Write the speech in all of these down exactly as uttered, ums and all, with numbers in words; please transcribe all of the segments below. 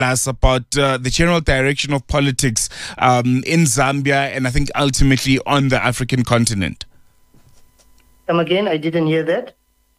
us about uh, the general direction of politics um, in Zambia and I think ultimately on the African continent. Come again, I didn't hear that.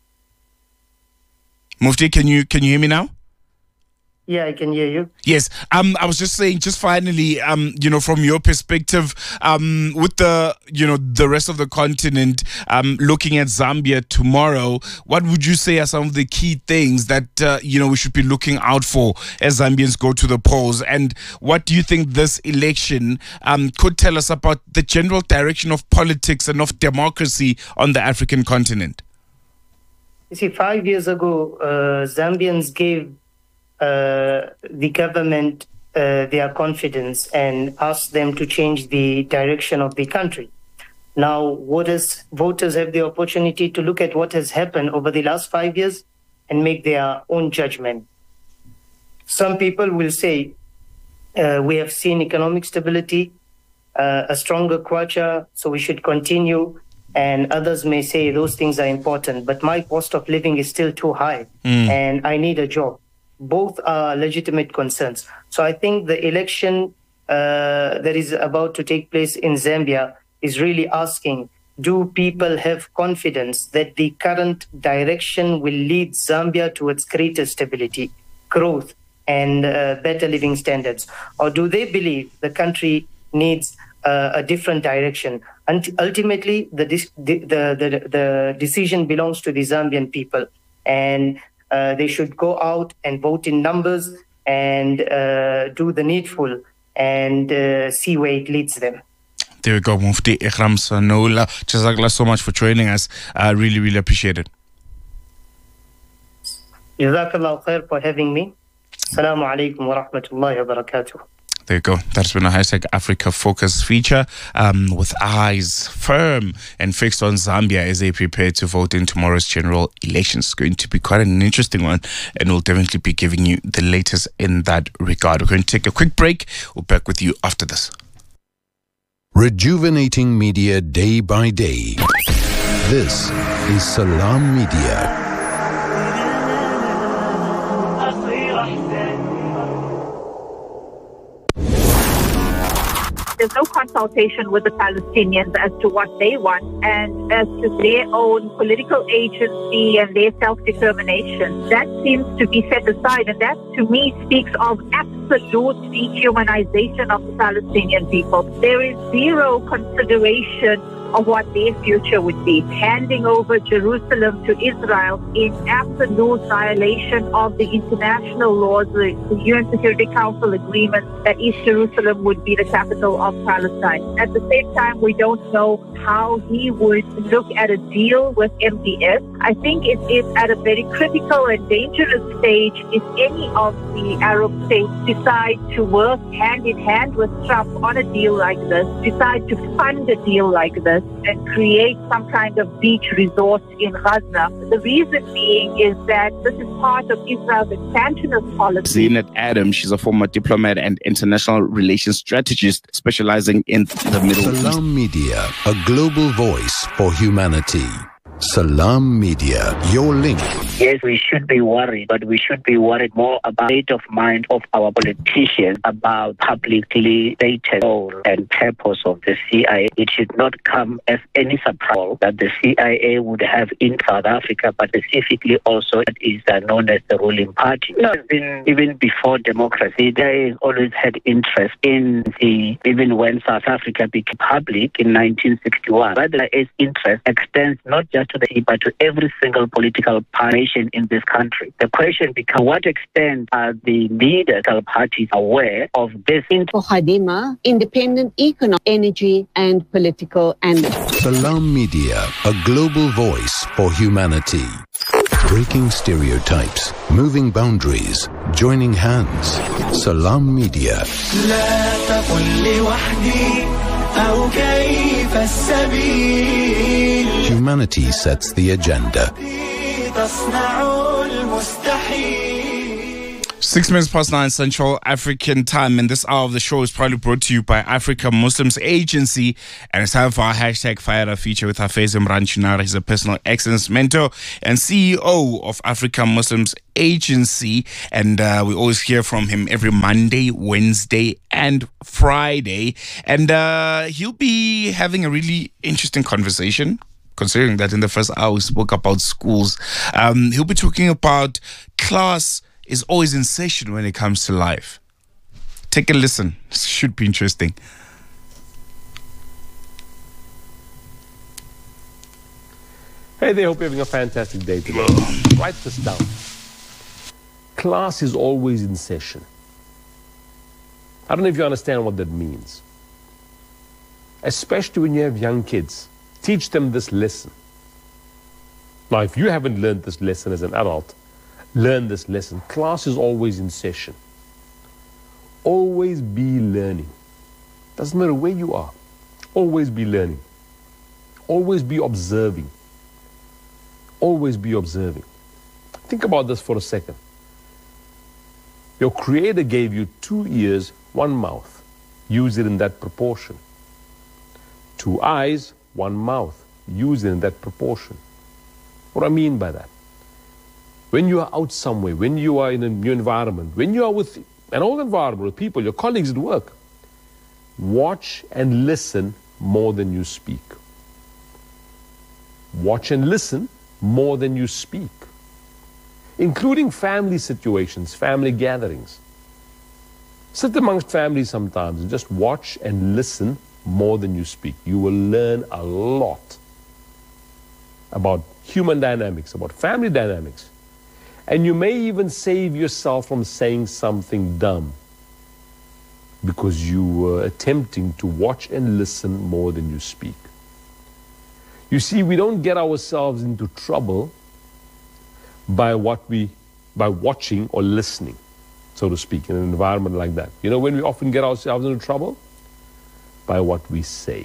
Mufti, can you can you hear me now? Yeah, I can hear you. Yes. Um, I was just saying, just finally, um, you know, from your perspective, um, with the, you know, the rest of the continent, um, looking at Zambia tomorrow, what would you say are some of the key things that, uh, you know, we should be looking out for as Zambians go to the polls? And what do you think this election um, could tell us about the general direction of politics and of democracy on the African continent? You see, five years ago, uh, Zambians gave Uh, the government uh, their confidence and asked them to change the direction of the country. Now, voters, voters have the opportunity to look at what has happened over the last five years and make their own judgment. Some people will say, uh, we have seen economic stability, uh, a stronger kwacha, so we should continue. And others may say those things are important, but my cost of living is still too high mm. and I need a job. Both are legitimate concerns. So I think the election uh, that is about to take place in Zambia is really asking, do people have confidence that the current direction will lead Zambia towards greater stability, growth, and uh, better living standards? Or do they believe the country needs uh, a different direction? And ultimately, the, the, the, the decision belongs to the Zambian people. And Uh, they should go out and vote in numbers and uh, do the needful and uh, see where it leads them. There we go, Mufti Ikram Sanola. Jazakallah so much for joining us. I uh, really, really appreciate it. Jazakallah khair for having me. Assalamu alaikum wa rahmatullahi wa barakatuh. There you go. That's been a hashtag Africa Focus feature um, with eyes firm and fixed on Zambia as they prepare to vote in tomorrow's general elections. It's going to be quite an interesting one, and we'll definitely be giving you the latest in that regard. We're going to take a quick break. We'll be back with you after this. Rejuvenating media day by day. This is Salam Media. There's no consultation with the Palestinians as to what they want and as to their own political agency and their self-determination. That seems to be set aside, and that to me speaks of absolute dehumanization of the Palestinian people. There is zero consideration of what their future would be. Handing over Jerusalem to Israel in absolute violation of the international laws, the, the U N Security Council agreement that East Jerusalem would be the capital of Palestine. At the same time, we don't know how he would look at a deal with M B S. I think it is at a very critical and dangerous stage if any of the Arab states decide to work hand in hand with Trump on a deal like this, decide to fund a deal like this, and create some kind of beach resort in Gaza. The reason being is that this is part of Israel's expansionist policy. Zeenat Adam, she's a former diplomat and international relations strategist specializing in the Middle East. Salam Media, a global voice for humanity. Salam Media, your link. Yes, we should be worried, but we should be worried more about the state of mind of our politicians about publicly stated role and purpose of the C I A. It should not come as any surprise that the C I A would have in South Africa, but specifically also it is uh, known as the ruling party. You know, been, even before democracy, there has always had interest in the, even when South Africa became public in nineteen sixty-one, but its interest extends not just to the but to every single political party in this country. The question becomes, what extent are the leaders of parties aware of this? For Khadima, independent economic, energy and political analyst. Salam Media, a global voice for humanity. Breaking stereotypes, moving boundaries, joining hands. Salam Media. Humanity sets the agenda. Six minutes past nine Central African time, and this hour of the show is proudly brought to you by Africa Muslims Agency, and it's time for our hashtag Fire feature with Hafez Imran Chinara. He's a personal excellence mentor and C E O of Africa Muslims Agency, and uh, we always hear from him every Monday, Wednesday, and Friday, and uh, he'll be having a really interesting conversation. Considering that in the first hour we spoke about schools, um, he'll be talking about class is always in session when it comes to life. Take a listen. It should be interesting. Hey there, hope you're having a fantastic day today. Write this down. Class is always in session. I don't know if you understand what that means. Especially when you have young kids. Teach them this lesson. Now, if you haven't learned this lesson as an adult, learn this lesson. Class is always in session. Always be learning. Doesn't matter where you are. Always be learning. Always be observing. Always be observing. Think about this for a second. Your Creator gave you two ears, one mouth. Use it in that proportion. Two eyes, one mouth. Use it in that proportion. What do I mean by that? When you are out somewhere, when you are in a new environment, when you are with an old environment, with people, your colleagues at work, watch and listen more than you speak. Watch and listen more than you speak. Including family situations, family gatherings. Sit amongst families sometimes and just watch and listen more than you speak. You will learn a lot about human dynamics, about family dynamics. And you may even save yourself from saying something dumb because you were attempting to watch and listen more than you speak. You see, we don't get ourselves into trouble by what we, by watching or listening, so to speak, in an environment like that. You know when we often get ourselves into trouble? By what we say.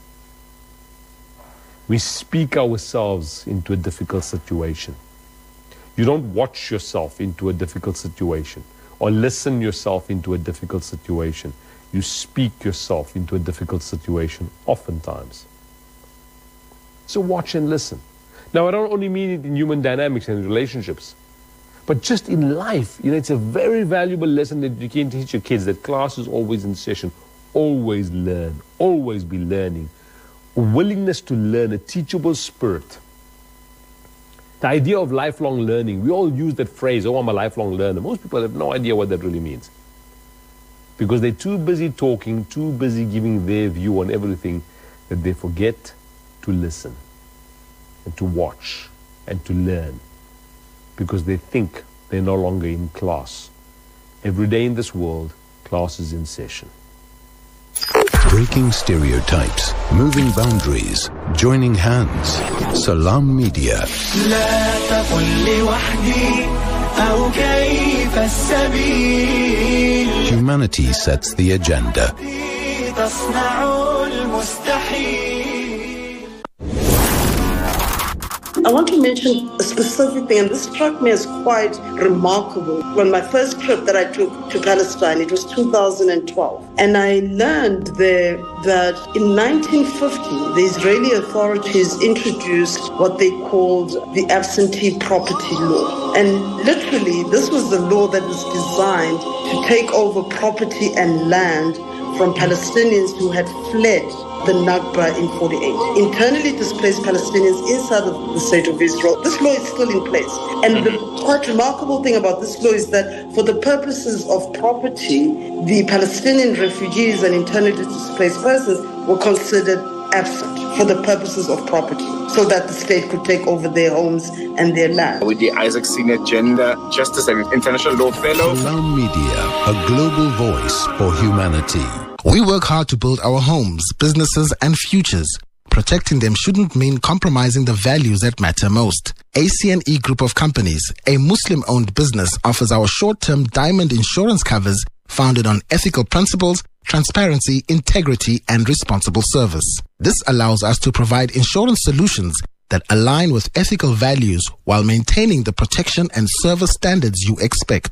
We speak ourselves into a difficult situation. You don't watch yourself into a difficult situation or listen yourself into a difficult situation. You speak yourself into a difficult situation oftentimes. So watch and listen. Now, I don't only mean it in human dynamics and relationships, but just in life. You know, it's a very valuable lesson that you can teach your kids, that class is always in session. Always learn, always be learning. A willingness to learn, a teachable spirit. The idea of lifelong learning, we all use that phrase, oh, I'm a lifelong learner. Most people have no idea what that really means. Because they're too busy talking, too busy giving their view on everything, that they forget to listen and to watch and to learn. Because they think they're no longer in class. Every day in this world, class is in session. Breaking stereotypes, moving boundaries, joining hands. Salam Media. Humanity sets the agenda. I want to mention a specific thing, and this struck me as quite remarkable. When my first trip that I took to Palestine, it was two thousand twelve, and I learned there that in nineteen fifty, the Israeli authorities introduced what they called the absentee property law. And literally, this was the law that was designed to take over property and land from Palestinians who had fled the Nakba in forty-eight. Internally displaced Palestinians inside of the state of Israel. This law is still in place. And the quite remarkable thing about this law is that for the purposes of property, the Palestinian refugees and internally displaced persons were considered absent for the purposes of property, so that the state could take over their homes and their land. With the Isaac Senior Gender Justice and International Law Fellow. Salam Media, a global voice for humanity. We work hard to build our homes, businesses, and futures. Protecting them shouldn't mean compromising the values that matter most. A C N E Group of Companies, a Muslim-owned business, offers our short-term diamond insurance covers founded on ethical principles, transparency, integrity, and responsible service. This allows us to provide insurance solutions that align with ethical values while maintaining the protection and service standards you expect.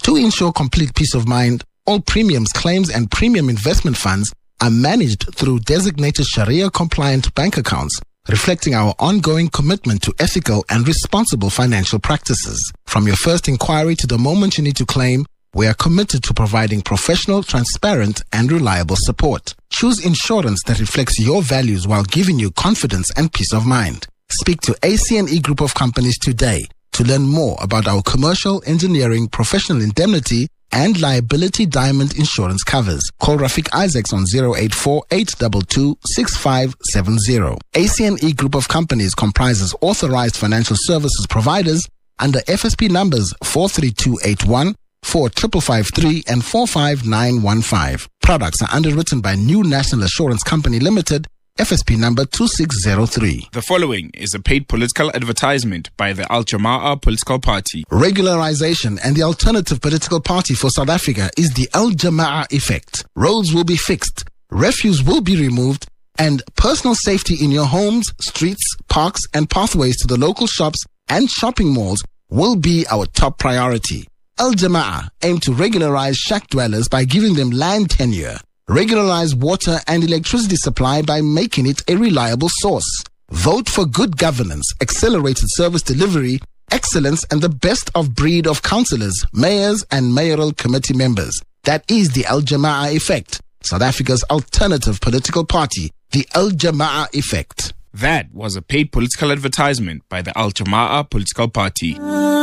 To ensure complete peace of mind, all premiums, claims, and premium investment funds are managed through designated Sharia-compliant bank accounts, reflecting our ongoing commitment to ethical and responsible financial practices. From your first inquiry to the moment you need to claim, we are committed to providing professional, transparent, and reliable support. Choose insurance that reflects your values while giving you confidence and peace of mind. Speak to A C N E Group of Companies today to learn more about our commercial, engineering, professional indemnity, and liability diamond insurance covers. Call Rafiq Isaacs on zero eight four, eight two two, six five seven zero. A C N E Group of Companies comprises authorized financial services providers under F S P numbers four three two eight one, four five five three, and four five nine one five. Products are underwritten by New National Assurance Company Limited, F S P number two six zero three. The following is a paid political advertisement by the Al Jama'ah political party. Regularization and the alternative political party for South Africa is the Al Jama'ah effect. Roads will be fixed, refuse will be removed, and personal safety in your homes, streets, parks, and pathways to the local shops and shopping malls will be our top priority. Al Jama'ah aim to regularize shack dwellers by giving them land tenure. Regularize water and electricity supply by making it a reliable source. Vote for good governance, accelerated service delivery, excellence, and the best of breed of councillors, mayors, and mayoral committee members. That is the Al Jama'ah effect, South Africa's alternative political party, the Al Jama'ah effect. That was a paid political advertisement by the Al Jama'ah political party.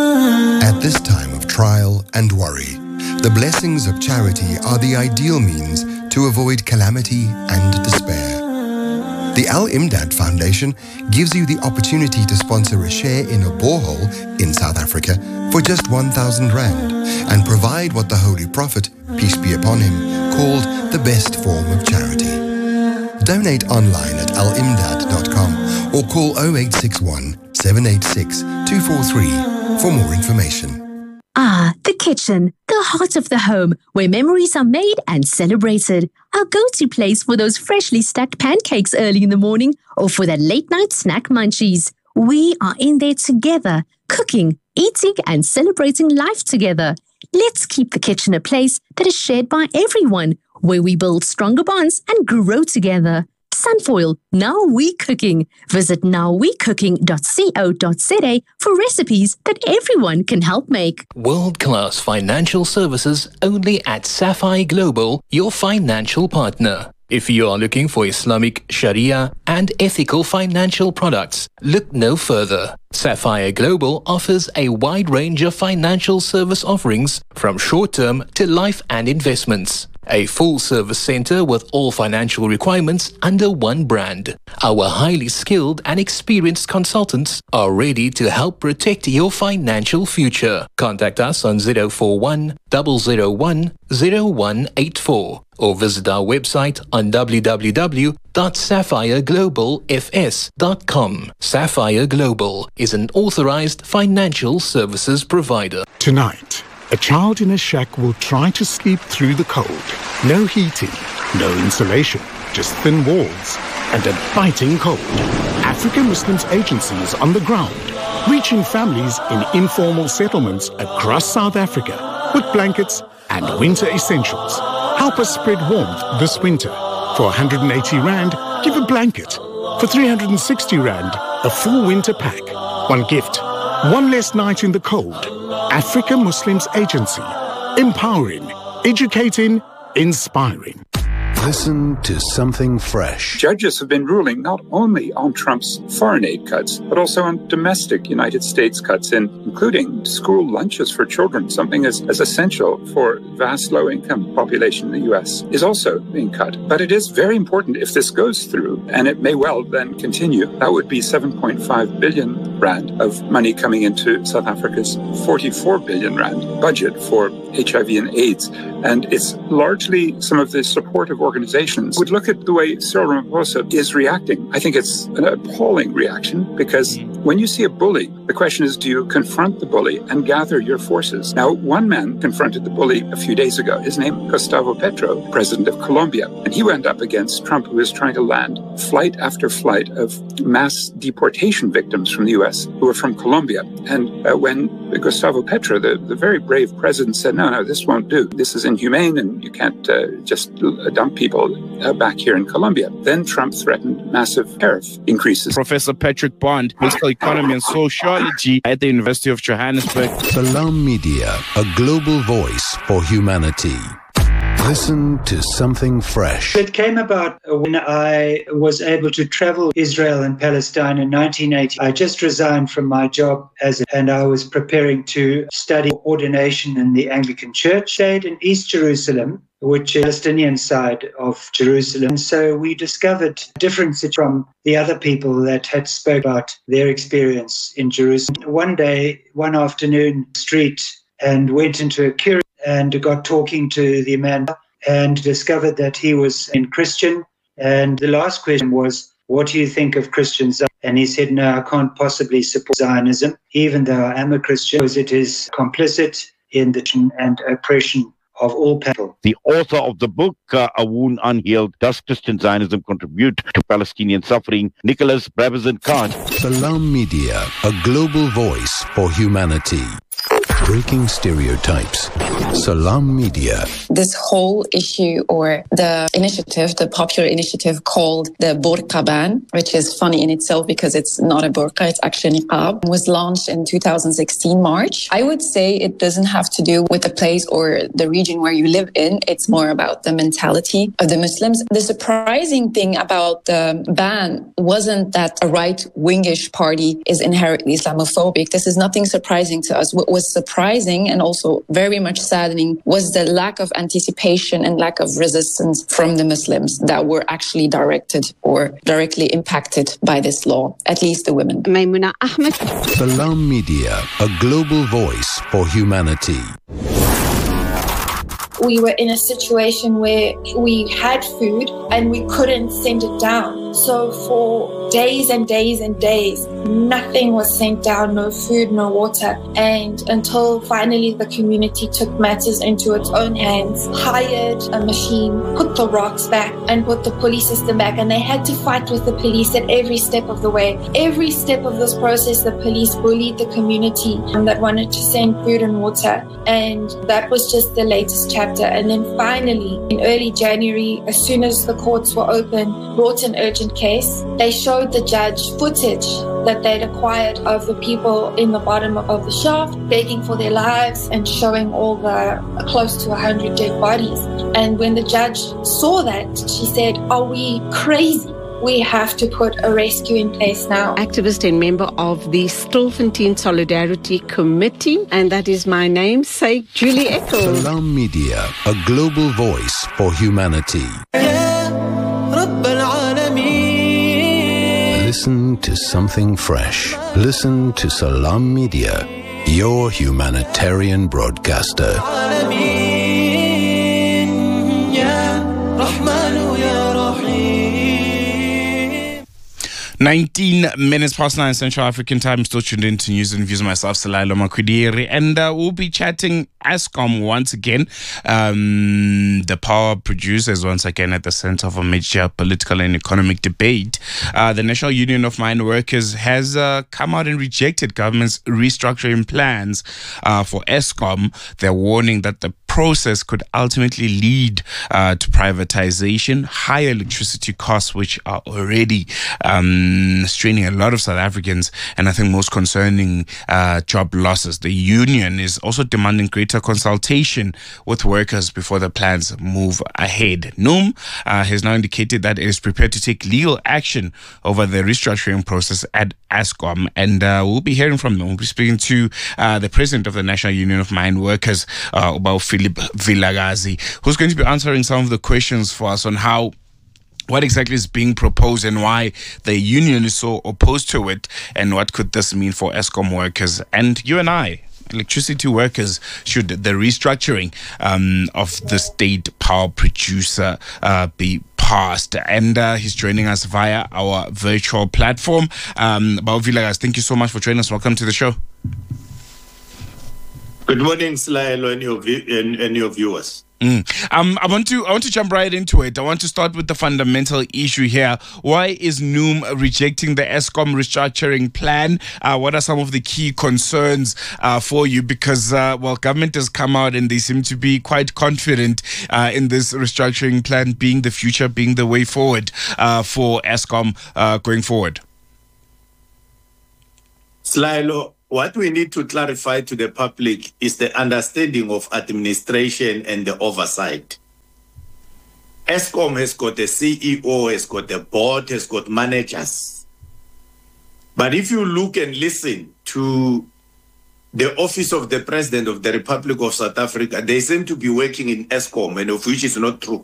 At this time of trial and worry, the blessings of charity are the ideal means to avoid calamity and despair. The Al-Imdad Foundation gives you the opportunity to sponsor a share in a borehole in South Africa for just one thousand rand and provide what the Holy Prophet, peace be upon him, called the best form of charity. Donate online at al imdad dot com or call zero eight six one, seven eight six, two four three for more information. Ah, the kitchen, the heart of the home, where memories are made and celebrated. Our go-to place for those freshly stacked pancakes early in the morning or for that late-night snack munchies. We are in there together, cooking, eating, and celebrating life together. Let's keep the kitchen a place that is shared by everyone, where we build stronger bonds and grow together. Sunfoil, Now We Cooking. Visit now we cooking dot co dot za for recipes that everyone can help make. World-class financial services only at Sapphire Global, your financial partner. If you are looking for Islamic, Sharia, and ethical financial products, look no further. Sapphire Global offers a wide range of financial service offerings from short-term to life and investments. A full-service center with all financial requirements under one brand. Our highly skilled and experienced consultants are ready to help protect your financial future. Contact us on zero four one, zero zero one, zero one eight four or visit our website on w w w dot sapphire global f s dot com. Sapphire Global is an authorized financial services provider. Tonight, a child in a shack will try to sleep through the cold. No heating, no insulation, just thin walls and a biting cold. African Muslims agencies on the ground, reaching families in informal settlements across South Africa with blankets and winter essentials. Help us spread warmth this winter. For one hundred eighty rand, give a blanket. For three hundred sixty rand, a full winter pack. One gift, one less night in the cold. Africa Muslims Agency. Empowering, educating, inspiring. Listen to something fresh. Judges have been ruling not only on Trump's foreign aid cuts, but also on domestic United States cuts, in, including school lunches for children, something as, as essential for vast low-income population in the U S is also being cut. But it is very important if this goes through, and it may well then continue. That would be seven point five billion rand of money coming into South Africa's forty-four billion rand budget for H I V and AIDS. And it's largely some of the supportive organizations would look at the way Cyril Ramaphosa is reacting. I think it's an appalling reaction, because when you see a bully, the question is, do you confront the bully and gather your forces? Now, one man confronted the bully a few days ago. His name, Gustavo Petro, president of Colombia. And he went up against Trump, who was trying to land flight after flight of mass deportation victims from the U S us who were from Colombia. And uh, when Gustavo Petro, the, the very brave president, said, no, no, this won't do. This is inhumane and you can't uh, just dump people uh, back here in Colombia. Then Trump threatened massive tariff increases. Professor Patrick Bond, political economy and sociology at the University of Johannesburg. Salam Media, a global voice for humanity. Listen to something fresh. It came about when I was able to travel Israel and Palestine in nineteen eighty. I just resigned from my job as a, and I was preparing to study ordination in the Anglican Church. Stayed in East Jerusalem, which is the Palestinian side of Jerusalem. So we discovered differences from the other people that had spoke about their experience in Jerusalem. One day, one afternoon, street, and went into a curio and got talking to the man and discovered that he was a Christian. And the last question was, what do you think of Christians? And he said, no, I can't possibly support Zionism, even though I am a Christian, because it is complicit in the and oppression of all people. The author of the book, uh, A Wound Unhealed, Does Christian Zionism Contribute to Palestinian Suffering? Nicholas Brabazon-Kahn. Salam Media, a global voice for humanity. Breaking stereotypes. Salam Media. This whole issue or the initiative, the popular initiative called the burqa ban, which is funny in itself because it's not a burqa, it's actually niqab, was launched in two thousand sixteen March. I would say it doesn't have to do with the place or the region where you live in. It's more about the mentality of the Muslims. The surprising thing about the ban wasn't that a right-wingish party is inherently Islamophobic. This is nothing surprising to us. What was surprising and also very much saddening was the lack of anticipation and lack of resistance from the Muslims that were actually directed or directly impacted by this law, at least the women. Maimuna Ahmed. Salam Media, a global voice for humanity. We were in a situation where we had food and we couldn't send it down. So for days and days and days, nothing was sent down, no food, no water. And until finally the community took matters into its own hands, hired a machine, put the rocks back and put the police system back. And they had to fight with the police at every step of the way. Every step of this process, the police bullied the community that wanted to send food and water. And that was just the latest chapter. And then finally, in early January, as soon as the courts were open, brought an urgent case. They showed the judge footage that they'd acquired of the people in the bottom of the shaft, begging for their lives and showing all the close to one hundred dead bodies. And when the judge saw that, she said, are we crazy? We have to put a rescue in place now. Activist and member of the Stilfontein Solidarity Committee, and that is my namesake, Julie Eccles. Salam Media, a global voice for humanity. Listen to something fresh. Listen to Salam Media, your humanitarian broadcaster. nineteen minutes past nine Central African time. Still tuned in to News and Views. Myself, Salailo Makwidiri, and uh, we'll be chatting Eskom once again. Um, the power producer is once again at the center of a major political and economic debate. Uh, the National Union of Mine Workers has uh, come out and rejected government's restructuring plans uh, for Eskom. They're warning that the process could ultimately lead uh, to privatization, higher electricity costs, which are already um, straining a lot of South Africans, and I think most concerning, uh, job losses. The union is also demanding greater consultation with workers before the plans move ahead. N U M uh, has now indicated that it is prepared to take legal action over the restructuring process at Eskom, and uh, we'll be hearing from them. We'll be speaking to uh, the president of the National Union of Mine Workers, uh, about Philip Vilakazi, who's going to be answering some of the questions for us on how what exactly is being proposed and why the union is so opposed to it, and what could this mean for Eskom workers and you and I, electricity workers, should the restructuring um, of the state power producer uh, be passed. And uh, he's joining us via our virtual platform. Um, Bao Vilakazi, thank you so much for joining us. Welcome to the show. Good morning, Slailo, and your, and, and your viewers. Mm. Um, I want to I want to jump right into it. I want to start with the fundamental issue here. Why is Noom rejecting the Eskom restructuring plan? Uh, what are some of the key concerns uh, for you? Because uh, well, government has come out and they seem to be quite confident uh, in this restructuring plan being the future, being the way forward uh, for Eskom uh, going forward. Slylo, what we need to clarify to the public is the understanding of administration and the oversight. Eskom has got a C E O, has got a board, has got managers. But if you look and listen to the office of the President of the Republic of South Africa, they seem to be working in Eskom, and of which is not true.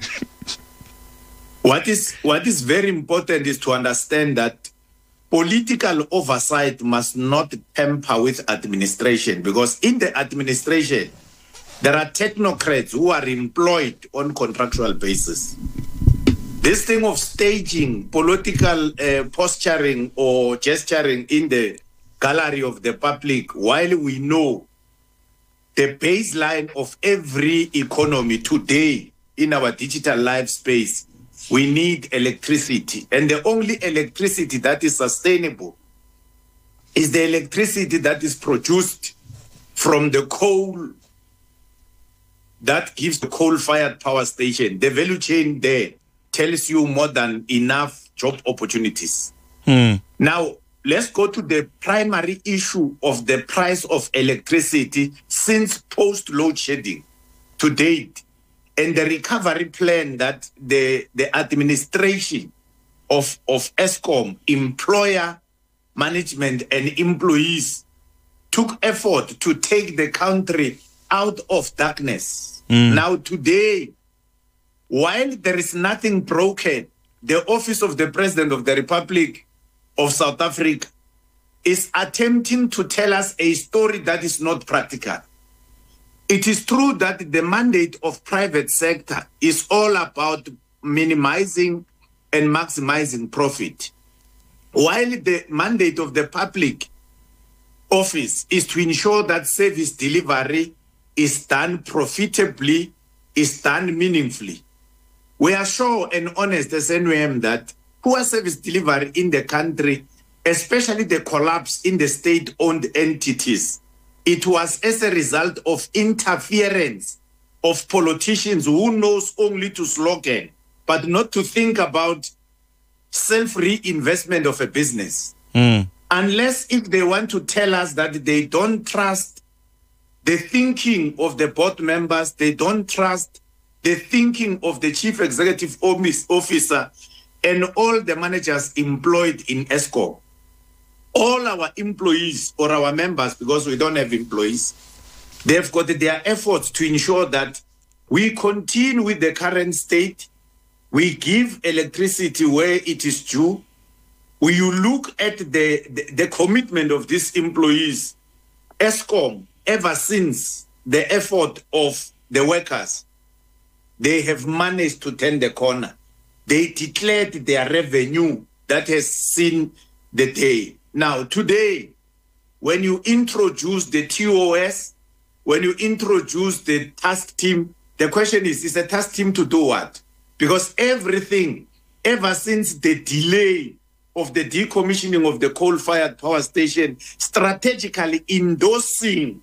What is, what is very important is to understand that political oversight must not tamper with administration, because in the administration, there are technocrats who are employed on contractual basis. This thing of staging political uh, posturing or gesturing in the gallery of the public, while we know the baseline of every economy today in our digital life space, we need electricity. And the only electricity that is sustainable is the electricity that is produced from the coal that gives the coal-fired power station. The value chain there tells you more than enough job opportunities. Hmm. Now, let's go to the primary issue of the price of electricity since post-load shedding to date, and the recovery plan that the, the administration of, of Eskom, employer, management, and employees took effort to take the country out of darkness. Mm. Now today, while there is nothing broken, the office of the President of the Republic of South Africa is attempting to tell us a story that is not practical. It is true that the mandate of private sector is all about minimizing and maximizing profit, while the mandate of the public office is to ensure that service delivery is done profitably, is done meaningfully. We are sure and honest as N U M that poor service delivery in the country, especially the collapse in the state-owned entities, it was as a result of interference of politicians who knows only to slogan, but not to think about self-reinvestment of a business. Mm. Unless if they want to tell us that they don't trust the thinking of the board members, they don't trust the thinking of the chief executive officer and all the managers employed in Eskom. All our employees or our members, because we don't have employees, they've got their efforts to ensure that we continue with the current state. We give electricity where it is due. When you look at the, the, the commitment of these employees, Eskom, ever since the effort of the workers, they have managed to turn the corner. They declared their revenue that has seen the day. Now, today, when you introduce the T O S, when you introduce the task team, the question is, is a task team to do what? Because everything, ever since the delay of the decommissioning of the coal-fired power station, strategically endorsing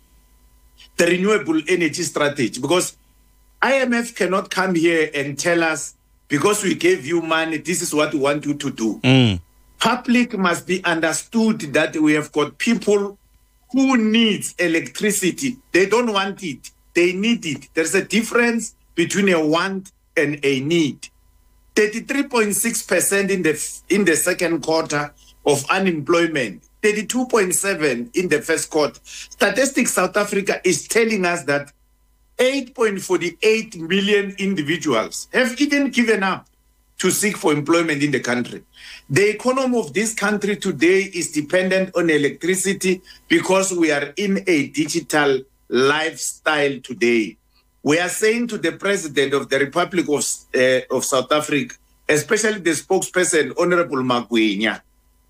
the renewable energy strategy, because I M F cannot come here and tell us, because we gave you money, this is what we want you to do. Mm. Public must be understood that we have got people who needs electricity. They don't want it. They need it. There's a difference between a want and a need. thirty-three point six percent in the in the second quarter of unemployment, thirty-two point seven in the first quarter. Statistics South Africa is telling us that eight point four eight million individuals have even given up to seek for employment in the country. The economy of this country today is dependent on electricity because we are in a digital lifestyle today. We are saying to the President of the Republic of, uh, of South Africa, especially the spokesperson, Honorable Magwinya,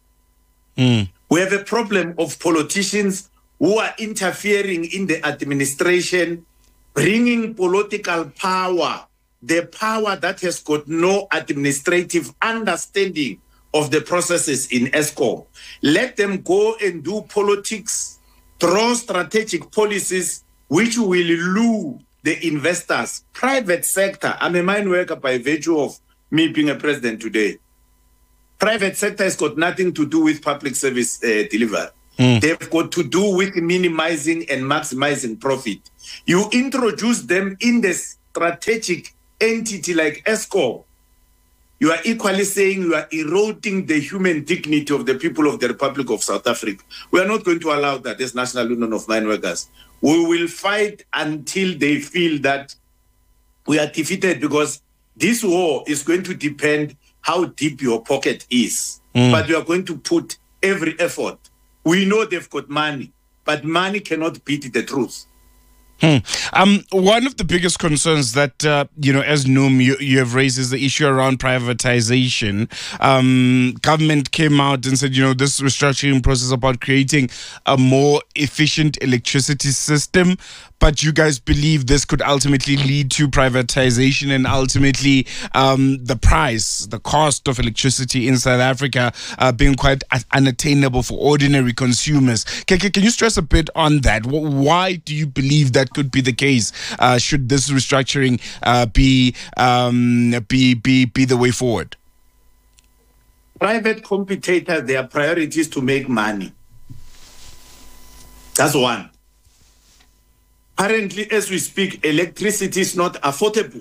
mm. we have a problem of politicians who are interfering in the administration bringing political power, the power that has got no administrative understanding of the processes in Eskom. Let them go and do politics, draw strategic policies which will lure the investors. Private sector, I'm a mine worker by virtue of me being a president today. Private sector has got nothing to do with public service uh, delivery. Mm. They've got to do with minimizing and maximizing profit. You introduce them in the strategic entity like Eskom, you are equally saying you are eroding the human dignity of the people of the Republic of South Africa. We are not going to allow that as National Union of Mine Workers. We will fight until they feel that we are defeated, because this war is going to depend how deep your pocket is. Mm. But we are going to put every effort. We know they've got money, but money cannot beat the truth. Hmm. Um, one of the biggest concerns that, uh, you know, as Noom, you, you have raised is the issue around privatization. Um, government came out and said, you know, this restructuring process about creating a more efficient electricity system. But you guys believe this could ultimately lead to privatization and ultimately um, the price, the cost of electricity in South Africa uh, being quite unattainable for ordinary consumers. Can, can you stress a bit on that? Why do you believe that could be the case? Uh, should this restructuring uh, be, um, be be be the way forward? Private competitors, their priority is to make money. That's one. Currently, as we speak, electricity is not affordable.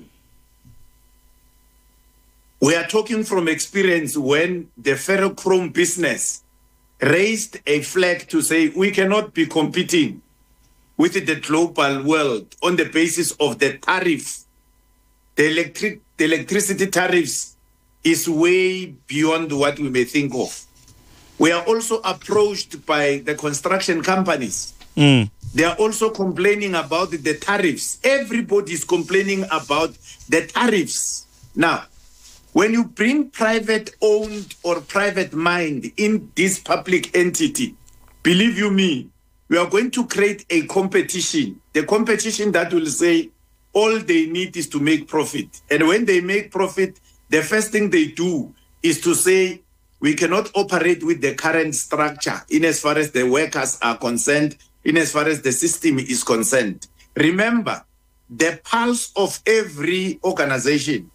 We are talking from experience when the ferrochrome business raised a flag to say we cannot be competing with the global world on the basis of the tariff. The, electric, the electricity tariffs is way beyond what we may think of. We are also approached by the construction companies. Mm. They are also complaining about the tariffs. Everybody is complaining about the tariffs. Now, when you bring private-owned or private mined in this public entity, believe you me, we are going to create a competition. The competition that will say all they need is to make profit. And when they make profit, the first thing they do is to say, we cannot operate with the current structure in as far as the workers are concerned, in as far as the system is concerned. Remember, the pulse of every organization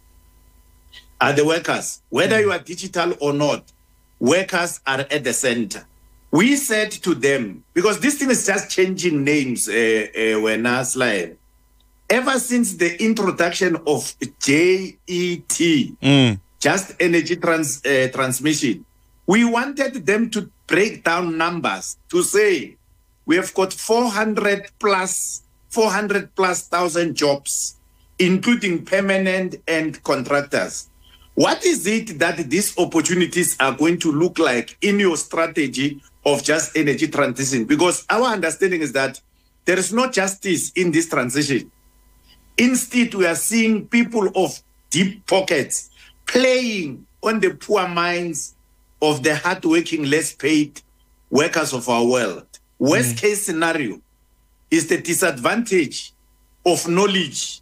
are the workers. Whether you are digital or not, workers are at the center. We said to them, because this thing is just changing names, uh, uh, when I slide. Ever since the introduction of J E T, mm. Just Energy trans, uh, Transmission, we wanted them to break down numbers to say, we have got four hundred plus, four hundred plus thousand jobs, including permanent and contractors. What is it that these opportunities are going to look like in your strategy of just energy transition? Because our understanding is that there is no justice in this transition. Instead, we are seeing people of deep pockets playing on the poor minds of the hardworking, less paid workers of our world. Worst mm. case scenario is the disadvantage of knowledge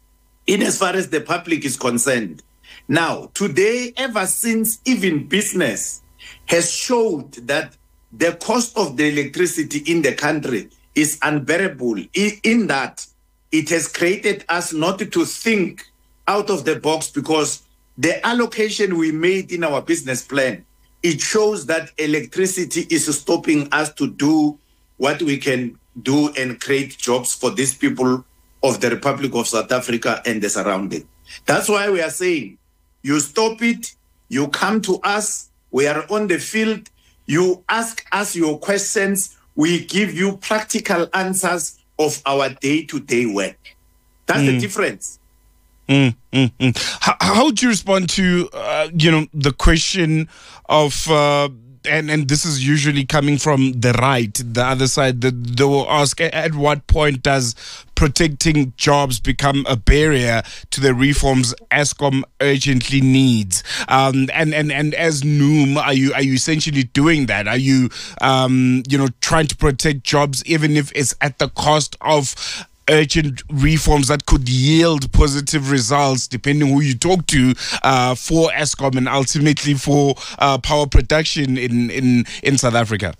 in as far as the public is concerned. Now, today, ever since even business has showed that the cost of the electricity in the country is unbearable, in that it has created us not to think out of the box, because the allocation we made in our business plan, it shows that electricity is stopping us to do what we can do and create jobs for these people of the Republic of South Africa and the surrounding. That's why we are saying, you stop it, you come to us, we are on the field, you ask us your questions, we give you practical answers of our day-to-day work. That's mm. the difference. Mm, mm, mm. How, how would you respond to, uh, you know, the question of, uh, and, and this is usually coming from the right, the other side, that they will ask, at what point does protecting jobs become a barrier to the reforms Eskom urgently needs? Um, and, and, and as Noom, are you, are you essentially doing that? Are you, um, you know, trying to protect jobs even if it's at the cost of urgent reforms that could yield positive results, depending who you talk to, uh, for Eskom and ultimately for uh, power production in, in, in South Africa?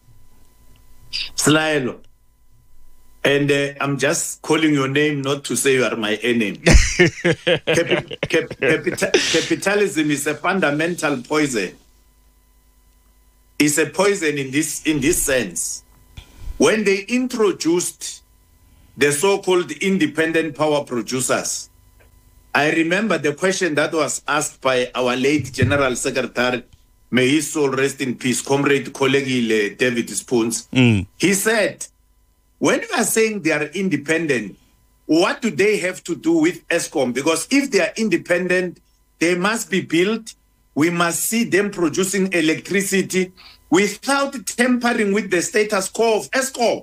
Slylo. And uh, I'm just calling your name not to say you are my enemy. Capi- cap- capita- capitalism is a fundamental poison. It's a poison in this in this sense. When they introduced the so-called independent power producers, I remember the question that was asked by our late General Secretary, may his soul rest in peace, Comrade Colleague David Spoons. Mm. He said, when you are saying they are independent, what do they have to do with Eskom? Because if they are independent, they must be built. We must see them producing electricity without tampering with the status quo of Eskom.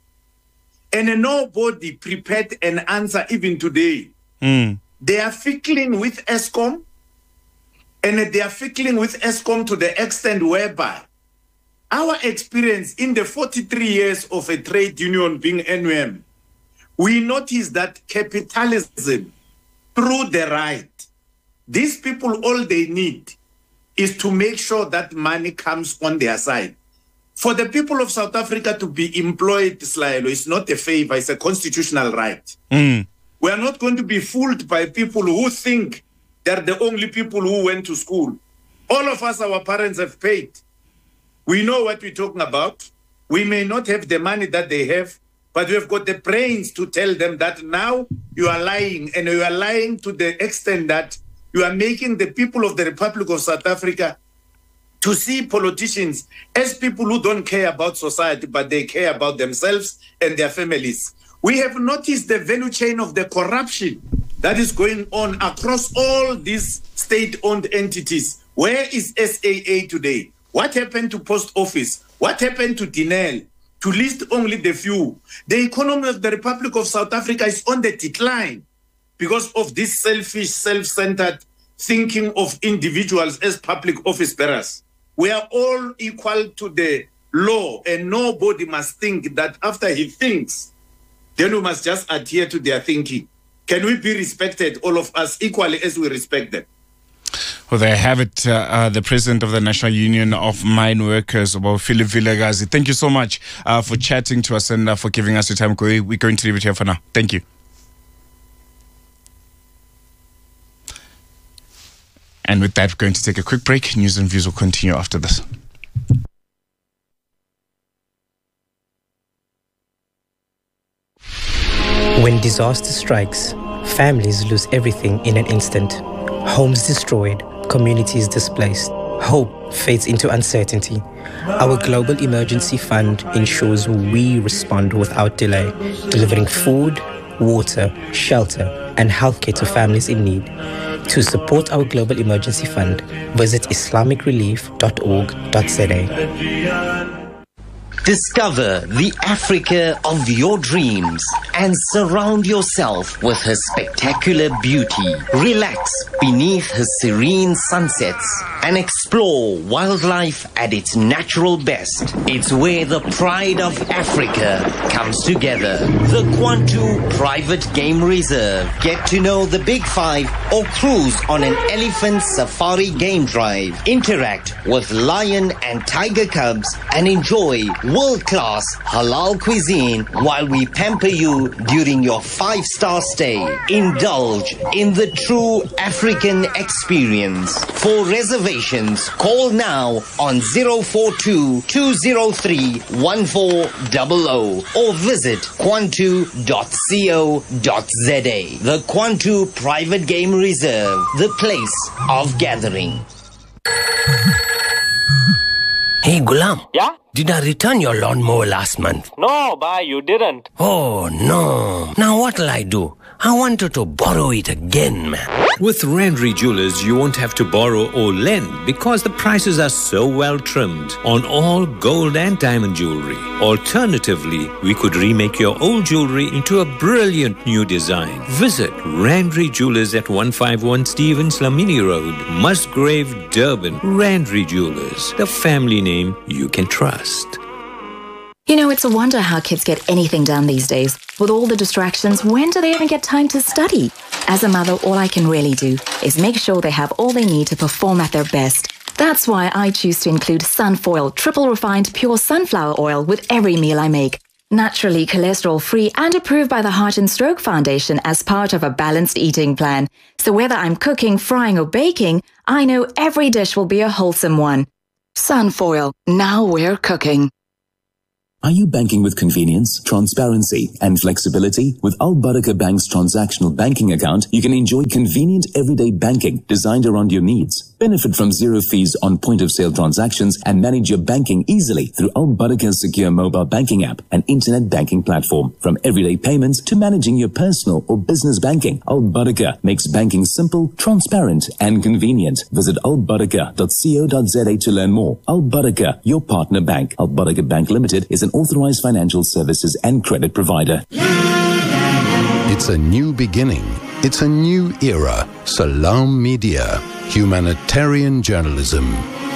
And nobody prepared an answer even today. Mm. They are fickling with Eskom, and they are fickling with Eskom to the extent whereby our experience in the forty-three years of a trade union being N U M, we notice that capitalism, through the right, these people, all they need is to make sure that money comes on their side. For the people of South Africa to be employed, Slylo, is not a favor, it's a constitutional right. Mm. We are not going to be fooled by people who think they're the only people who went to school. All of us, our parents have paid. We know what we're talking about. We may not have the money that they have, but we have got the brains to tell them that now you are lying, and you are lying to the extent that you are making the people of the Republic of South Africa to see politicians as people who don't care about society, but they care about themselves and their families. We have noticed the value chain of the corruption that is going on across all these state-owned entities. Where is S A A today? What happened to Post Office? What happened to Dinel? To list only the few. The economy of the Republic of South Africa is on the decline because of this selfish, self-centered thinking of individuals as public office bearers. We are all equal to the law, and nobody must think that after he thinks, then we must just adhere to their thinking. Can we be respected, all of us, equally as we respect them? Well, there I have it, uh, uh, the president of the National Union of Mine Workers, about Philip Vilakazi. Thank you so much uh, for chatting to us and uh, for giving us your time. We're going to leave it here for now. Thank you. And with that, we're going to take a quick break. News and views will continue after this. When disaster strikes, families lose everything in an instant. Homes destroyed, communities displaced. Hope fades into uncertainty. Our Global Emergency Fund ensures we respond without delay, delivering food, water, shelter, and healthcare to families in need. To support our Global Emergency Fund, visit islamic relief dot org dot z a. Discover the Africa of your dreams and surround yourself with her spectacular beauty. Relax beneath her serene sunsets and explore wildlife at its natural best. It's where the pride of Africa comes together. The Kwantu Private Game Reserve. Get to know the Big Five or cruise on an elephant safari game drive. Interact with lion and tiger cubs and enjoy world-class halal cuisine while we pamper you during your five-star stay. Indulge in the true African experience. For reservations, call now on zero four two, two zero three, one four zero zero or visit kwantu dot co dot z a. The Kwantu Private Game Reserve, the place of gathering. Hey, Gulam. Yeah? Did I return your lawnmower last month? No, bye, you didn't. Oh, no. Now what'll I do? I wanted to borrow it again, man. With Randry Jewelers, you won't have to borrow or lend because the prices are so well trimmed on all gold and diamond jewelry. Alternatively, we could remake your old jewelry into a brilliant new design. Visit Randry Jewelers at one fifty-one Stevens Lamini Road, Musgrave, Durban. Randry Jewelers, the family name you can trust. You know, it's a wonder how kids get anything done these days. With all the distractions, when do they even get time to study? As a mother, all I can really do is make sure they have all they need to perform at their best. That's why I choose to include Sunfoil triple refined pure sunflower oil with every meal I make. Naturally cholesterol-free and approved by the Heart and Stroke Foundation as part of a balanced eating plan. So whether I'm cooking, frying or baking, I know every dish will be a wholesome one. Sunfoil, now we're cooking. Are you banking with convenience, transparency, and flexibility? With Al Barakah Bank's transactional banking account, you can enjoy convenient everyday banking designed around your needs. Benefit from zero fees on point-of-sale transactions and manage your banking easily through Al Barakah's secure mobile banking app and internet banking platform. From everyday payments to managing your personal or business banking, Al Barakah makes banking simple, transparent, and convenient. Visit al barakah dot co dot za to learn more. Al Barakah, your partner bank. Al Barakah Bank Limited is an authorized financial services and credit provider. It's a new beginning. It's a new era. Salam Media. Humanitarian journalism.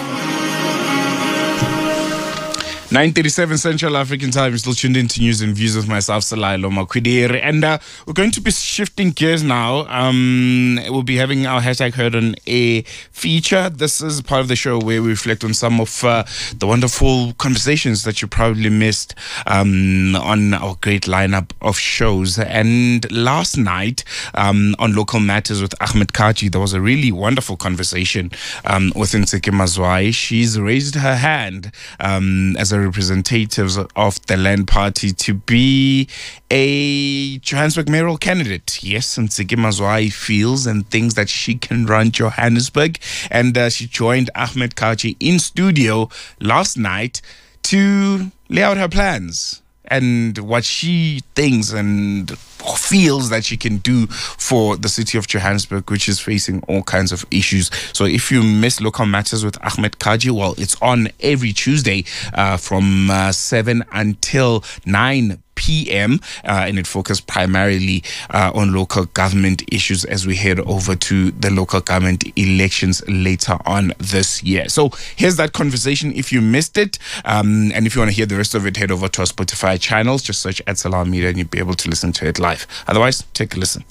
nine thirty-seven Central African Time. You're still tuned in to News and Views with myself, Salailo Makwidiri. And uh, we're going to be shifting gears now. Um, we'll be having our hashtag Heard on Air feature. This is part of the show where we reflect on some of uh, the wonderful conversations that you probably missed um, on our great lineup of shows. And last night um, on Local Matters with Ahmed Kaji, there was a really wonderful conversation um, with Ntsiki Mazwai. She's raised her hand um, as a representatives of the Land Party to be a Johannesburg mayoral candidate. Yes, and Ntsiki Mazwai feels and thinks that she can run Johannesburg. And uh, she joined Ahmed Kaji in studio last night to lay out her plans and what she thinks and feels that she can do for the city of Johannesburg, which is facing all kinds of issues. So if you miss Local Matters with Ahmed Kaji, well, it's on every Tuesday uh, from uh, seven until nine p.m. Uh, and it focuses primarily uh, on local government issues as we head over to the local government elections later on this year. So here's that conversation if you missed it. Um, and if you want to hear the rest of it, head over to our Spotify channels. Just search at Salam Media and you'll be able to listen to it live. Otherwise, take a listen.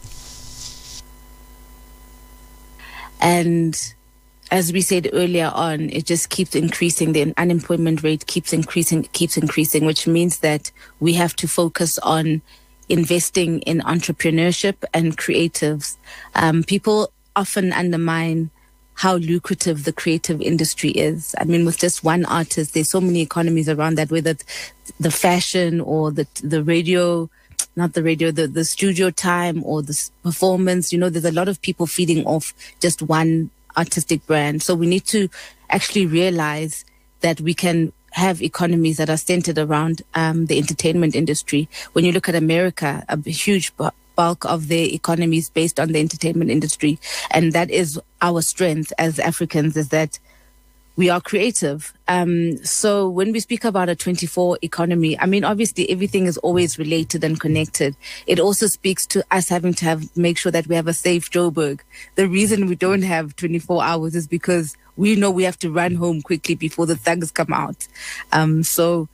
And as we said earlier on, it just keeps increasing. The unemployment rate keeps increasing, keeps increasing, which means that we have to focus on investing in entrepreneurship and creatives. Um, people often undermine how lucrative the creative industry is. I mean, with just one artist, there's so many economies around that, whether it's the fashion or the the radio, not the radio, the, the studio time or the performance. You know, there's a lot of people feeding off just one artistic brand. So we need to actually realize that we can have economies that are centered around um, the entertainment industry. When you look at America, a huge bulk of their economy is based on the entertainment industry. And that is our strength as Africans, is that we are creative. Um, so when we speak about a twenty-four economy, I mean, obviously everything is always related and connected. It also speaks to us having to have make sure that we have a safe Joburg. The reason we don't have twenty-four hours is because we know we have to run home quickly before the thugs come out. Um, so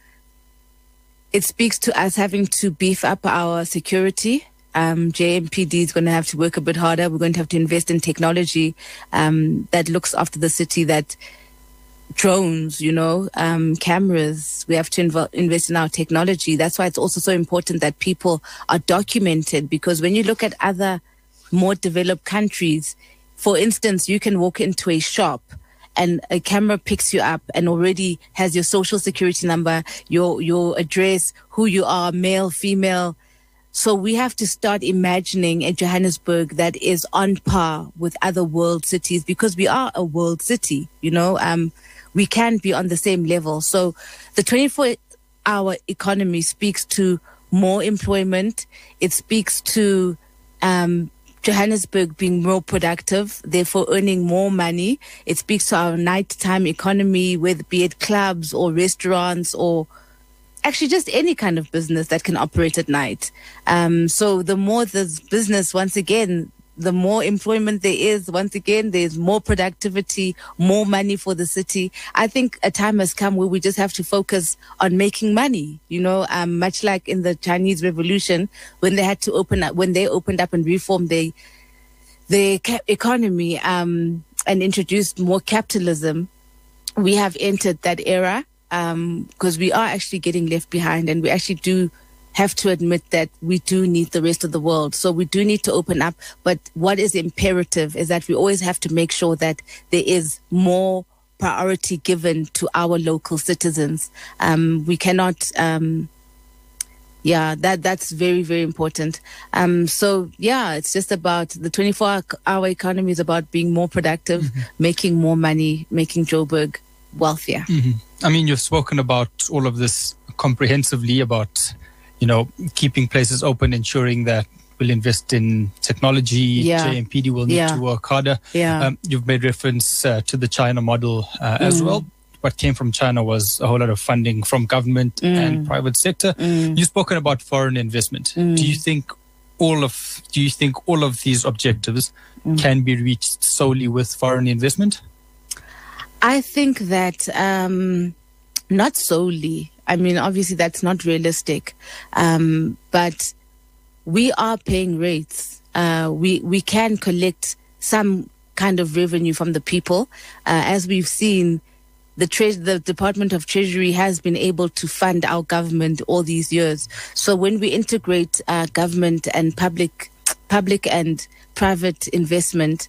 it speaks to us having to beef up our security. Um, J M P D is going to have to work a bit harder. We're going to have to invest in technology um, that looks after the city, that drones, you know, um, cameras. We have to inv- invest in our technology. That's why it's also so important that people are documented, because when you look at other more developed countries, for instance, you can walk into a shop and a camera picks you up and already has your social security number, your your address, who you are, male, female. So we have to start imagining a Johannesburg that is on par with other world cities, because we are a world city, you know. Um, we can be on the same level. So the twenty-four hour economy speaks to more employment. It speaks to um, Johannesburg being more productive, therefore earning more money. It speaks to our nighttime economy, whether be it clubs or restaurants or actually just any kind of business that can operate at night. Um, so the more there's business, once again, the more employment there is, once again, there's more productivity, more money for the city. I think a time has come where we just have to focus on making money, you know, um, much like in the Chinese Revolution, when they had to open up, when they opened up and reformed their, their economy um, and introduced more capitalism. We have entered that era because um, we are actually getting left behind, and we actually do have to admit that we do need the rest of the world. So we do need to open up. But what is imperative is that we always have to make sure that there is more priority given to our local citizens. Um, we cannot, um, yeah, that that's very, very important. Um, so, yeah, it's just about the twenty-four hour economy is about being more productive, mm-hmm. making more money, making Joburg wealthier. Mm-hmm. I mean, you've spoken about all of this comprehensively about, you know, keeping places open, ensuring that we'll invest in technology. Yeah. J M P D will need yeah. to work harder. Yeah. Um, you've made reference uh, to the China model uh, as Mm. well. What came from China was a whole lot of funding from government Mm. and private sector. Mm. You've spoken about foreign investment. Mm. Do you think all of do you think all of these objectives Mm. can be reached solely with foreign investment? I think that um, not solely. I mean, obviously that's not realistic, um, but we are paying rates. Uh, we we can collect some kind of revenue from the people, uh, as we've seen. The tre- the Department of Treasury has been able to fund our government all these years. So when we integrate uh, government and public, public and private investment,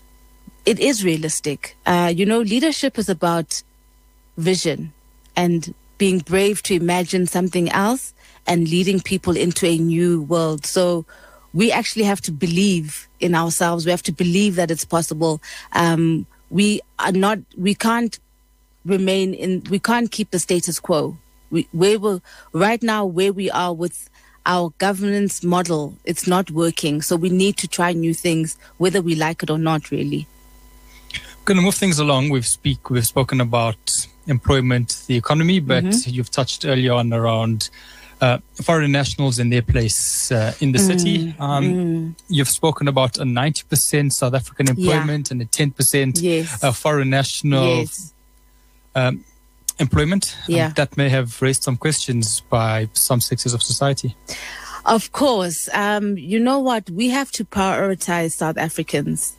it is realistic. Uh, you know, leadership is about vision and being brave to imagine something else and leading people into a new world. So we actually have to believe in ourselves. We have to believe that it's possible. Um, we are not, we can't remain in, we can't keep the status quo. We, where we right now, where we are with our governance model, it's not working. So we need to try new things, whether we like it or not, really. Going to move things along. We've speak we've spoken about employment, the economy, but Mm-hmm. you've touched earlier on around uh, foreign nationals and their place uh, in the Mm, city. Um, mm. You've spoken about a ninety percent South African employment and a ten percent Yes. uh, foreign national Yes. um, employment. Um, Yeah. that may have raised some questions by some sectors of society. Of course. Um, you know what? We have to prioritize South Africans.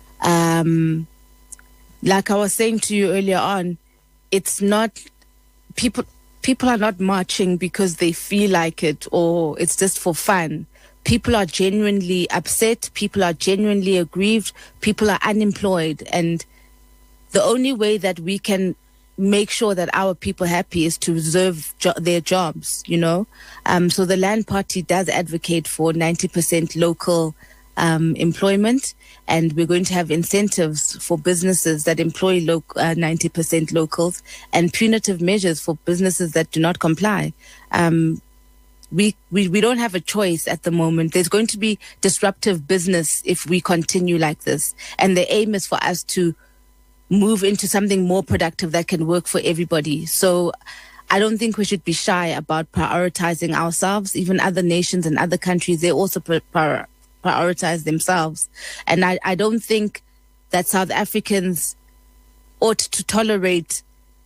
Um, like I was saying to you earlier on, it's not people. People are not marching because they feel like it or it's just for fun. People are genuinely upset. People are genuinely aggrieved. People are unemployed, and the only way that we can make sure that our people are happy is to reserve jo- their jobs. You know, um, so the Land Party does advocate for ninety percent local um, employment. And we're going to have incentives for businesses that employ lo- uh, ninety percent locals and punitive measures for businesses that do not comply. Um, we, we, we don't have a choice at the moment. There's going to be disruptive business if we continue like this. And the aim is for us to move into something more productive that can work for everybody. So I don't think we should be shy about prioritizing ourselves. Even other nations and other countries, they also prioritize. prioritize themselves. And I, I don't think that South Africans ought to tolerate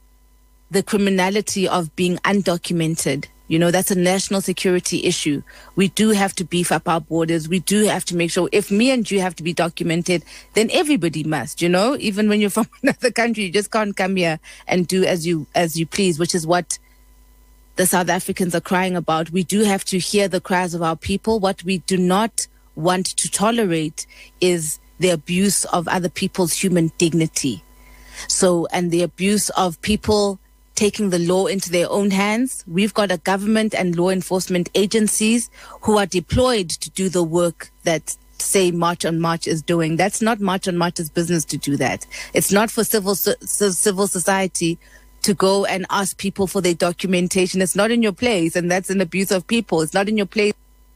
the criminality of being undocumented. You know, that's a national security issue. We do have to beef up our borders. We do have to make sure if me and you have to be documented, then everybody must, you know, even when you're from another country, you just can't come here and do as you as you please, which is what the South Africans are crying about. We do have to hear the cries of our people. What we do not want to tolerate is the abuse of other people's human dignity. So, and the abuse of people taking the law into their own hands. We've got a government and law enforcement agencies who are deployed to do the work that, say, March on March is doing. That's not March on March's business to do that. It's not for civil civil society to go and ask people for their documentation. It's not in your place, and that's an abuse of people. It's not in your place.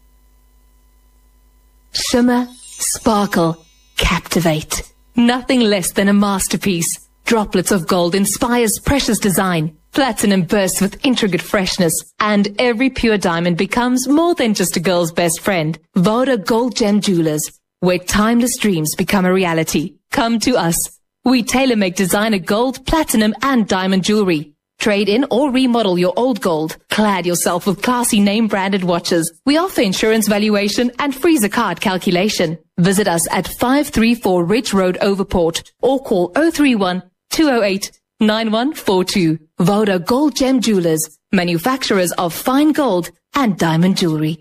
Shimmer, sparkle, captivate. Nothing less than a masterpiece. Droplets of gold inspires precious design. Platinum bursts with intricate freshness. And every pure diamond becomes more than just a girl's best friend. Voda Gold Gem Jewelers. where timeless dreams become a reality. Come to us. We tailor-make designer gold, platinum and diamond jewelry. Trade in or remodel your old gold. Clad yourself with classy name-branded watches. We offer insurance valuation and freezer card calculation. Visit us at five three four Ridge Road, Overport, or call zero three one, two zero eight, nine one four two. Voda Gold Gem Jewelers, manufacturers of fine gold and diamond jewelry.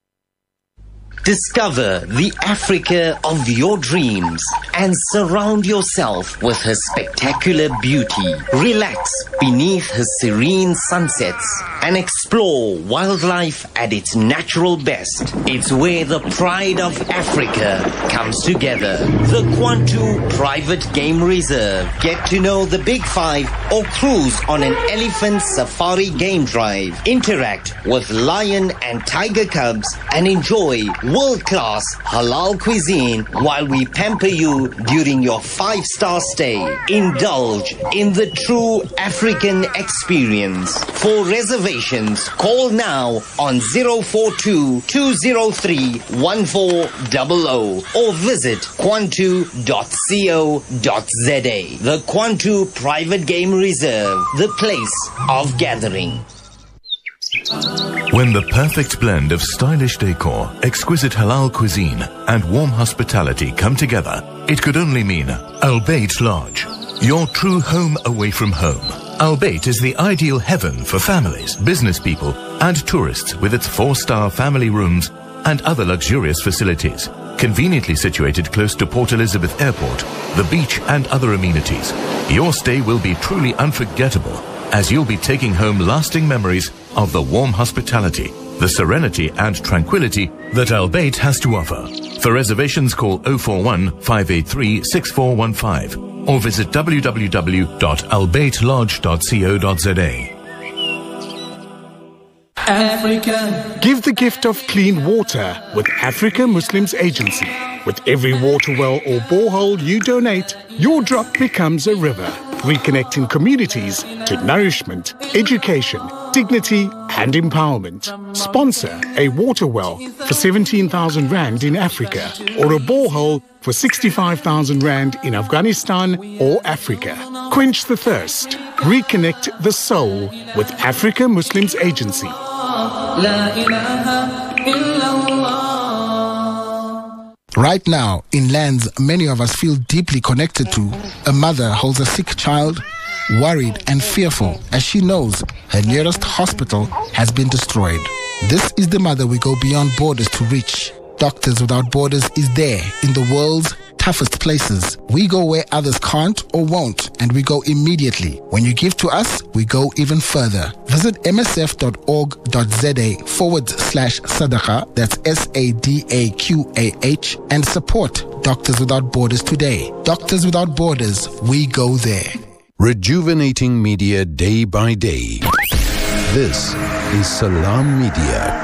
Discover the Africa of your dreams and surround yourself with her spectacular beauty. Relax beneath her serene sunsets and explore wildlife at its natural best. It's where the pride of Africa comes together. The Kwantu Private Game Reserve. Get to know the Big Five or cruise on an elephant safari game drive. Interact with lion and tiger cubs and enjoy world-class halal cuisine while we pamper you during your five-star stay. Indulge in the true African experience. For reservations, call now on zero four two, two zero three, one four zero zero or visit kwantu dot co dot za. The Kwantu Private Game Reserve, the place of gathering. When the perfect blend of stylish decor, exquisite halal cuisine, and warm hospitality come together, it could only mean Al Bayt Lodge, your true home away from home. Al Bayt is the ideal heaven for families, business people, and tourists with its four-star family rooms and other luxurious facilities. Conveniently situated close to Port Elizabeth Airport, the beach, and other amenities, your stay will be truly unforgettable, as you'll be taking home lasting memories of the warm hospitality, the serenity and tranquility that Al Bayt has to offer. For reservations, call zero four one, five eight three, six four one five or visit w w w dot al bayt lodge dot co dot za. Africa. Give the gift of clean water with Africa Muslims Agency. With every water well or borehole you donate, your drop becomes a river, reconnecting communities to nourishment, education, dignity and empowerment. Sponsor a water well for seventeen thousand rand in Africa or a borehole for sixty-five thousand rand in Afghanistan or Africa. Quench the thirst. Reconnect the soul with Africa Muslims Agency. Right now, in lands many of us feel deeply connected to, a mother holds a sick child, worried and fearful as she knows her nearest hospital has been destroyed. This is the mother we go beyond borders to reach. Doctors Without Borders is there in the world's toughest places. We go where others can't or won't, and we go immediately. When you give to us, we go even further. Visit msf.org.za forward slash sadaqa, that's S A D A Q A H, and support Doctors Without Borders today. Doctors Without Borders, we go there. Rejuvenating media day by day. This is Salam Media.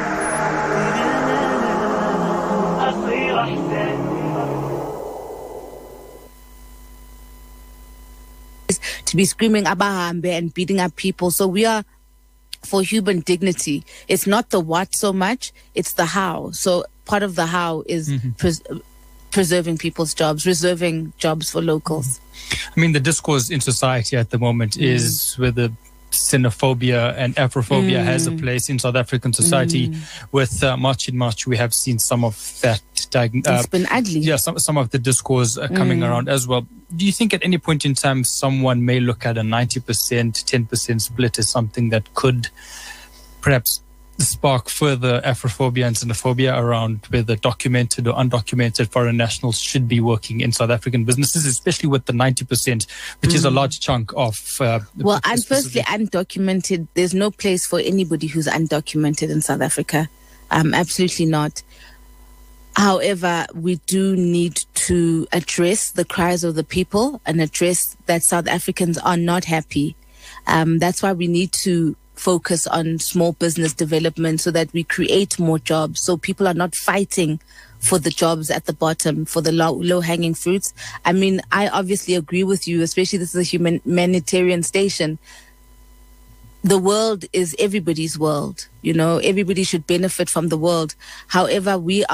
To be screaming Abahambe and beating up people. So we are for human dignity. It's not the what so much, it's the how. So part of the how is mm-hmm. pres- preserving people's jobs, reserving jobs for locals. I mean, the discourse in society at the moment mm. is whether xenophobia and Afrophobia mm. has a place in South African society. Mm. With uh, March in March, we have seen some of that. Diag- uh, it's been ugly. Yeah, some, some of the discourse uh, coming mm. around as well. Do you think at any point in time someone may look at a ninety percent, ten percent split as something that could perhaps spark further Afrophobia and xenophobia around whether documented or undocumented foreign nationals should be working in South African businesses, especially with the ninety percent, which mm. is a large chunk of... Uh, well, and firstly, undocumented, there's no place for anybody who's undocumented in South Africa. Um, absolutely not. However, we do need to address the cries of the people and address that South Africans are not happy. Um, that's why we need to focus on small business development so that we create more jobs, so people are not fighting for the jobs at the bottom, for the low, low-hanging fruits. I mean, I obviously agree with you, especially this is a human, humanitarian station. The world is everybody's world, you know, everybody should benefit from the world. However, we are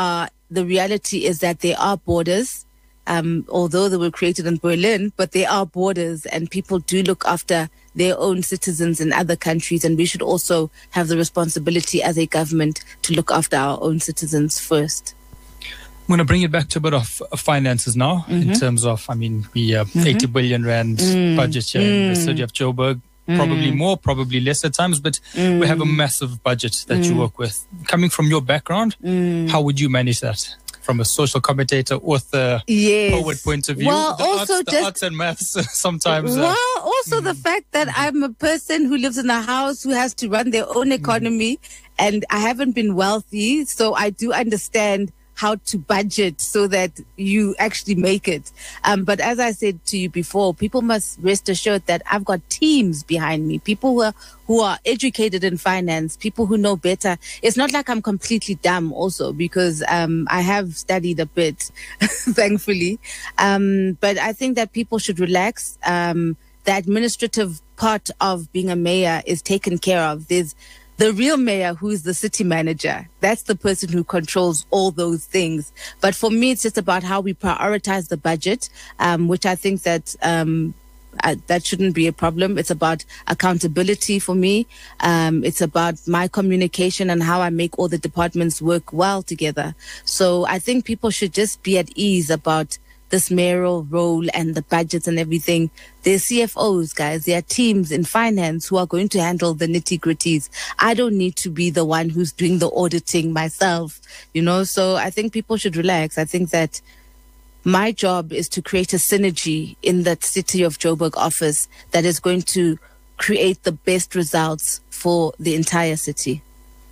the reality is that there are borders, um, although they were created in Berlin, but there are borders, and people do look after their own citizens in other countries, and we should also have the responsibility as a government to look after our own citizens first. I'm going to bring it back to a bit of finances now, mm-hmm. in terms of, I mean, we have mm-hmm. eighty billion rand mm. budget here mm. in the city of Joburg. Probably mm. more, probably less at times, but mm. we have a massive budget that mm. you work with. Coming from your background, mm. how would you manage that? From a social commentator, author, yes. poet point of view, well, the, also arts, the just, arts and maths sometimes. Well, uh, also mm. the fact that I'm a person who lives in a house who has to run their own economy, mm. and I haven't been wealthy, so I do understand how to budget so that you actually make it. Um, but as I said to you before, people must rest assured that I've got teams behind me, people who are, who are educated in finance, people who know better. It's not like I'm completely dumb also, because um, I have studied a bit, thankfully. Um, but I think that people should relax. Um, the administrative part of being a mayor is taken care of. There's the real mayor, who is the city manager. That's the person who controls all those things. But for me, it's just about how we prioritize the budget, um, which I think that um, uh, that shouldn't be a problem. It's about accountability for me. Um, it's about my communication and how I make all the departments work well together. So I think people should just be at ease about this mayoral role and the budgets and everything. There's C F Os, guys. There are teams in finance who are going to handle the nitty-gritties. I don't need to be the one who's doing the auditing myself, you know? So I think people should relax. I think that my job is to create a synergy in that City of Joburg office that is going to create the best results for the entire city.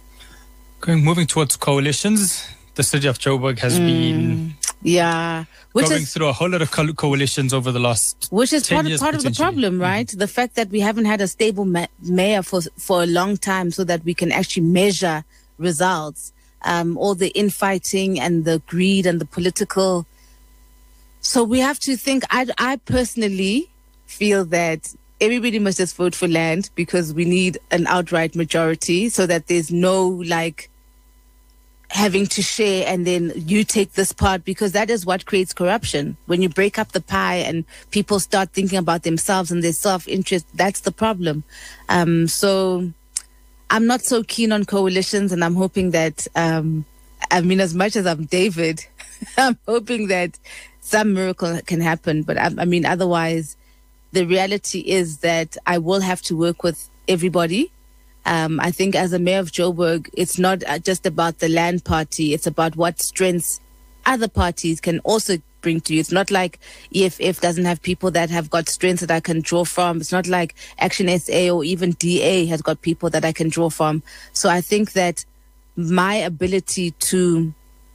Going, moving towards coalitions, the City of Joburg has mm, been... Yeah. Which going is, through a whole lot of co- coalitions over the last which is ten part, years, part of the problem, right? Mm-hmm. The fact that we haven't had a stable ma- mayor for for a long time, so that we can actually measure results. Um, all the infighting and the greed and the political. So we have to think. I I personally feel that everybody must just vote for land, because we need an outright majority, so that there's no like having to share and then you take this part, because that is what creates corruption. When you break up the pie and people start thinking about themselves and their self-interest, that's the problem. Um, so I'm not so keen on coalitions, and I'm hoping that, um, I mean, as much as I'm David, I'm hoping that some miracle can happen. But I, I mean, otherwise, the reality is that I will have to work with everybody. Um, I think as a mayor of Joburg, it's not just about the land party. It's about what strengths other parties can also bring to you. It's not like E F F doesn't have people that have got strengths that I can draw from. It's not like Action S A or even D A has got people that I can draw from. So I think that my ability to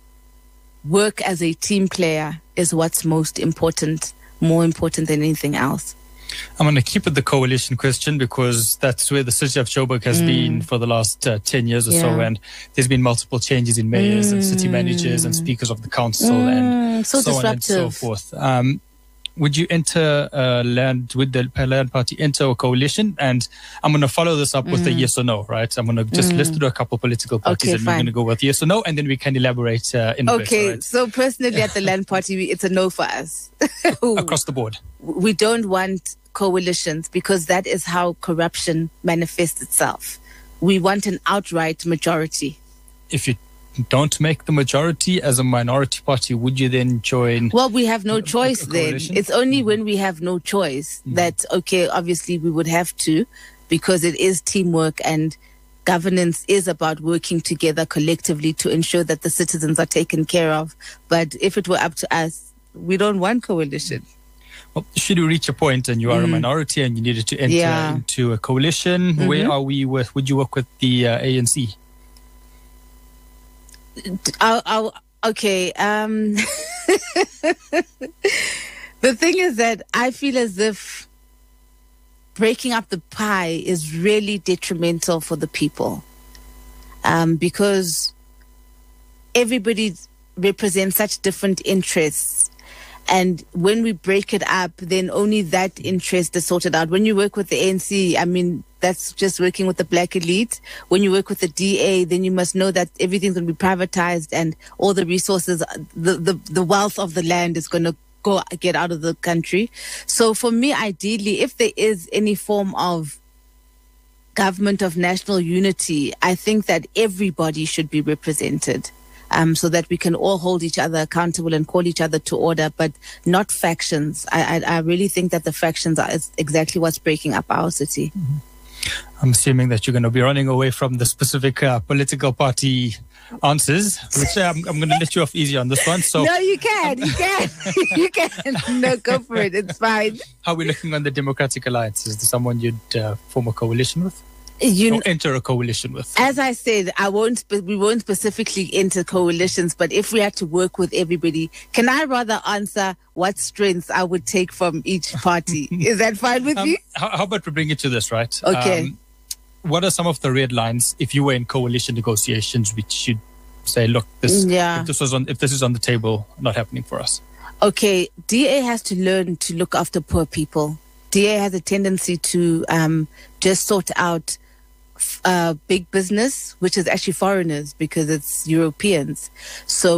work as a team player is what's most important, more important than anything else. I'm going to keep it the coalition question, because that's where the City of Joburg has mm. been for the last uh, ten years or yeah. so, and there's been multiple changes in mayors mm. and city managers and speakers of the council mm. and so, so on and so forth. Um, would you enter uh, land, with the land party enter a coalition? And I'm going to follow this up mm. with a yes or no, right? I'm going to just mm. list through a couple political parties, okay, and fine. We're going to go with yes or no, and then we can elaborate uh, in Okay, right? So personally at the land party, it's a no for us. Across the board. We don't want coalitions, because that is how corruption manifests itself. We want an outright majority. If you don't make the majority as a minority party, would you then join? Well, we have no choice then. It's only mm-hmm. when we have no choice mm-hmm. that, okay, obviously we would have to, because it is teamwork, and governance is about working together collectively to ensure that the citizens are taken care of. But if it were up to us, we don't want coalition. Well, should you reach a point and you are mm. a minority and you needed to enter yeah. into a coalition, mm-hmm. where are we with? Would you work with the uh, A N C? I'll, I'll, okay. Um, the thing is that I feel as if breaking up the pie is really detrimental for the people, um, because everybody represents such different interests. And when we break it up, then only that interest is sorted out. When you work with the A N C, I mean, that's just working with the black elite. When you work with the D A, then you must know that everything's going to be privatized and all the resources, the, the, the wealth of the land is going to go get out of the country. So for me, ideally, if there is any form of government of national unity, I think that everybody should be represented. Um, so that we can all hold each other accountable and call each other to order, but not factions. I, I, I really think that the factions are is exactly what's breaking up our city. Mm-hmm. I'm assuming that you're going to be running away from the specific uh, political party answers, which uh, I'm, I'm going to let you off easy on this one. So no, you can, you can, you can. No, go for it. It's fine. How are we looking on the Democratic Alliance? Is there someone you'd uh, form a coalition with? You or enter a coalition with? As I said, I won't. Spe- we won't specifically enter coalitions, but if we had to work with everybody, can I rather answer what strengths I would take from each party? Is that fine with um, you? How, how about we bring it to this, right? Okay. Um, what are some of the red lines if you were in coalition negotiations, which you'd say, look, this, yeah. if this was on, if this is on the table, not happening for us? Okay, D A has to learn to look after poor people. D A has a tendency to um, just sort out Uh, big business, which is actually foreigners because it's Europeans. So